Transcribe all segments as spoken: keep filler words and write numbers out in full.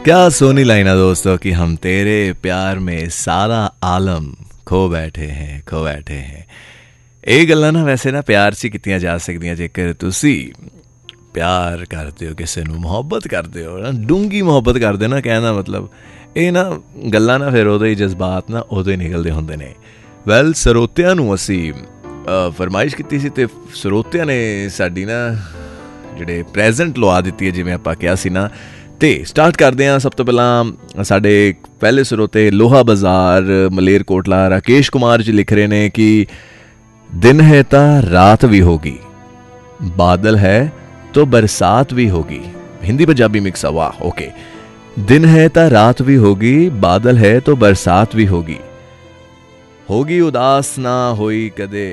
क्या सोनी लाइना दोस्तों कि हम तेरे प्यार में सारा आलम खो बैठे हैं खो बैठे हैं। ਇਹ ਗੱਲਾਂ ਨਾ ਵੈਸੇ ਨਾ ਪਿਆਰ 'ਚ ਕੀਤੀਆਂ ਜਾ ਸਕਦੀਆਂ ਜੇਕਰ ਤੁਸੀਂ ਪਿਆਰ ਕਰਦੇ ਹੋ, ਕਿਸੇ ਨੂੰ ਮੁਹੱਬਤ ਕਰਦੇ ਹੋ ਨਾ, ਡੂੰਘੀ ਮੁਹੱਬਤ ਕਰਦੇ ਨਾ। ਕਹਿਣ ਦਾ ਮਤਲਬ ਇਹ ਨਾ ਗੱਲਾਂ ਨਾ ਫਿਰ ਉਦੋਂ ਹੀ ਜਜ਼ਬਾਤ ਨਾ ਉਦੋਂ ਹੀ ਨਿਕਲਦੇ ਹੁੰਦੇ ਨੇ। ਵੈਲ ਸਰੋਤਿਆਂ ਨੂੰ ਅਸੀਂ ਫਰਮਾਇਸ਼ ਕੀਤੀ ਸੀ ਅਤੇ ਸਰੋਤਿਆਂ ਨੇ ਸਾਡੀ ਨਾ ਜਿਹੜੇ ਪ੍ਰੈਜ਼ੈਂਟ ਲਵਾ ਦਿੱਤੀ ਹੈ, ਜਿਵੇਂ ਆਪਾਂ ਕਿਹਾ ਸੀ ਨਾ। ਅਤੇ ਸਟਾਰਟ ਕਰਦੇ ਹਾਂ। ਸਭ ਤੋਂ ਪਹਿਲਾਂ ਸਾਡੇ ਪਹਿਲੇ ਸਰੋਤੇ ਲੋਹਾ ਬਾਜ਼ਾਰ ਮਲੇਰਕੋਟਲਾ ਰਾਕੇਸ਼ ਕੁਮਾਰ ਜੀ ਲਿਖ ਰਹੇ ਨੇ ਕਿ दिन है ता रात भी होगी, बादल है तो बरसात भी होगी। हिंदी पंजाबी मिक्स वाह ओके। दिन है ता रात भी होगी, बादल है तो बरसात भी होगी। होगी उदास ना होई कदे,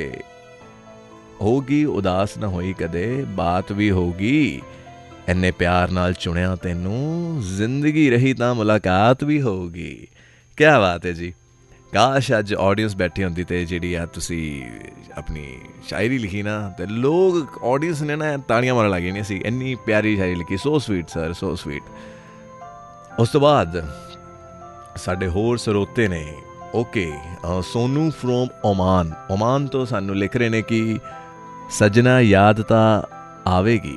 होगी उदास ना होई कदे, बात भी होगी। इन्ने प्यार नाल चुनिया तेनू, जिंदगी रही तां मुलाकात भी होगी। क्या बात है जी। ਕਾਸ਼ ਅੱਜ ਆਡੀਅੰਸ ਬੈਠੀ ਹੁੰਦੀ ਅਤੇ ਜਿਹੜੀ ਆ ਤੁਸੀਂ ਆਪਣੀ ਸ਼ਾਇਰੀ ਲਿਖੀ ਨਾ ਅਤੇ ਲੋਕ ਆਡੀਅੰਸ ਨੇ ਨਾ ਤਾੜੀਆਂ ਮਾਰਨ ਲੱਗ ਜਾਣੀਆਂ ਸੀ। ਇੰਨੀ ਪਿਆਰੀ ਸ਼ਾਇਰੀ ਲਿਖੀ। So sweet sir, so sweet. ਉਸ ਤੋਂ ਬਾਅਦ ਸਾਡੇ ਹੋਰ ਸਰੋਤੇ ਨੇ okay Sonu from Oman. Oman ਤੋਂ ਸਾਨੂੰ ਲਿਖ ਰਹੇ ਨੇ ਕਿ ਸੱਜਣਾ ਯਾਦ ਤਾਂ ਆਵੇਗੀ,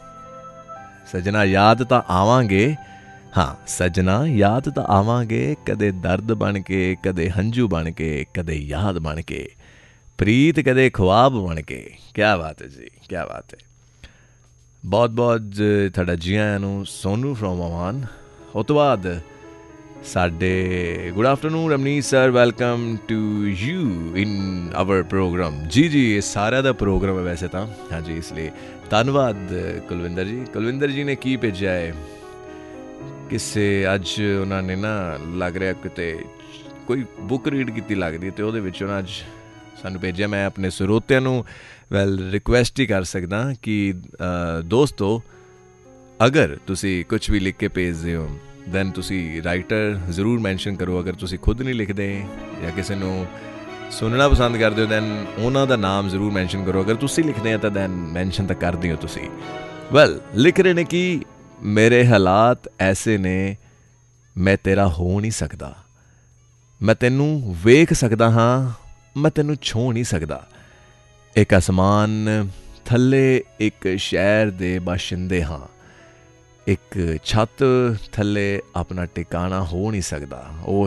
ਸੱਜਣਾ ਯਾਦ ਤਾਂ ਆਵਾਂਗੇ। ਹਾਂ ਸੱਜਣਾ ਯਾਦ ਤਾਂ ਆਵਾਂਗੇ, ਕਦੇ ਦਰਦ ਬਣ ਕੇ, ਕਦੇ ਹੰਝੂ ਬਣ ਕੇ, ਕਦੇ ਯਾਦ ਬਣ ਕੇ, ਪ੍ਰੀਤ ਕਦੇ ਖੁਆਬ ਬਣ ਕੇ। ਕਿਆ ਬਾਤ ਹੈ ਜੀ, ਕਿਆ ਬਾਤ ਹੈ। ਬਹੁਤ ਬਹੁਤ ਤੁਹਾਡਾ ਜੀ ਆਇਆਂ ਨੂੰ ਸੋਨੂ ਫਰੋਮ ਓਮਾਨ। ਉਸ ਤੋਂ ਬਾਅਦ ਸਾਡੇ good afternoon Ramneet sir, welcome to you in our programme. ਜੀ ਜੀ ਇਹ ਸਾਰਿਆਂ ਦਾ ਪ੍ਰੋਗਰਾਮ ਹੈ ਵੈਸੇ ਤਾਂ, ਹਾਂਜੀ ਇਸ ਲਈ ਧੰਨਵਾਦ ਕੁਲਵਿੰਦਰ ਜੀ। ਕੁਲਵਿੰਦਰ ਜੀ ਨੇ ਕੀ ਭੇਜਿਆ ਹੈ, ਕਿਸੇ ਅੱਜ ਉਹਨਾਂ ਨੇ ਨਾ ਲੱਗ ਰਿਹਾ ਕਿਤੇ ਕੋਈ ਬੁੱਕ ਰੀਡ ਕੀਤੀ ਲੱਗਦੀ ਅਤੇ ਉਹਦੇ ਵਿੱਚ ਉਹਨਾਂ ਅੱਜ ਸਾਨੂੰ ਭੇਜਿਆ। ਮੈਂ ਆਪਣੇ ਸਰੋਤਿਆਂ ਨੂੰ ਵੈਲ ਰਿਕੁਐਸਟ ਹੀ ਕਰ ਸਕਦਾ ਕਿ ਦੋਸਤੋ ਅਗਰ ਤੁਸੀਂ ਕੁਛ ਵੀ ਲਿਖ ਕੇ ਭੇਜਦੇ ਹੋ ਦੈਨ ਤੁਸੀਂ ਰਾਈਟਰ ਜ਼ਰੂਰ ਮੈਨਸ਼ਨ ਕਰੋ। ਅਗਰ ਤੁਸੀਂ ਖੁਦ ਨਹੀਂ ਲਿਖਦੇ ਜਾਂ ਕਿਸੇ ਨੂੰ ਸੁਣਨਾ ਪਸੰਦ ਕਰਦੇ ਹੋ ਦੈਨ ਉਹਨਾਂ ਦਾ ਨਾਮ ਜ਼ਰੂਰ ਮੈਨਸ਼ਨ ਕਰੋ। ਅਗਰ ਤੁਸੀਂ ਲਿਖਦੇ ਹੋ ਤਾਂ ਦੈਨ ਮੈਨਸ਼ਨ ਤਾਂ ਕਰਦੇ ਹੋ ਤੁਸੀਂ। ਵੈਲ ਲਿਖ ਰਹੇ ਨੇ ਕਿ ਮੇਰੇ ਹਾਲਾਤ ਐਸੇ ਨੇ, ਮੈਂ ਤੇਰਾ ਹੋ ਨਹੀਂ ਸਕਦਾ। ਮੈਂ ਤੈਨੂੰ ਵੇਖ ਸਕਦਾ ਹਾਂ, ਮੈਂ ਤੈਨੂੰ ਛੋਹ ਨਹੀਂ ਸਕਦਾ। ਇੱਕ ਅਸਮਾਨ ਥੱਲੇ ਇੱਕ ਸ਼ਹਿਰ ਦੇ ਬਾਸ਼ਿੰਦੇ ਹਾਂ, ਇੱਕ ਛੱਤ ਥੱਲੇ ਆਪਣਾ ਟਿਕਾਣਾ ਹੋ ਨਹੀਂ ਸਕਦਾ। ਉਹ